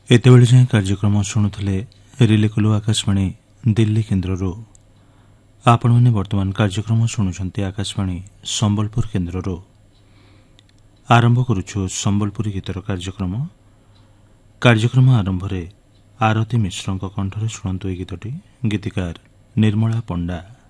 ଏତେବେଳେ ଯାଏଁ କାର୍ଯ୍ୟକ୍ରମ ଶୁଣୁଥିଲେ ରିଲେକଲୁ ଆକାଶବାଣୀ ଦିଲ୍ଲୀ କେନ୍ଦ୍ରରୁ। ଆପଣମାନେ ବର୍ତ୍ତମାନ କାର୍ଯ୍ୟକ୍ରମ ଶୁଣୁଛନ୍ତି ଆକାଶବାଣୀ ସମ୍ବଲପୁର କେନ୍ଦ୍ରରୁ। ଆରମ୍ଭ କରୁଛୁ ସମ୍ବଲପୁରୀ ଗୀତର କାର୍ଯ୍ୟକ୍ରମ ଆରମ୍ଭରେ ଆରତୀ ମିଶ୍ରଙ୍କ କଣ୍ଠରେ ଶୁଣନ୍ତୁ ଏହି ଗୀତଟି। ଗୀତିକାର ନିର୍ମଳା ପଣ୍ଡା।